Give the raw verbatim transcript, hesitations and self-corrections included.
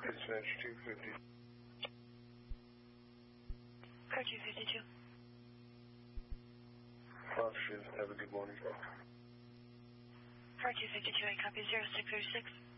Dispatch two fifty. Car two fifty-two. Fox Shift, have a good morning. Car two fifty-two, I copy zero six zero six.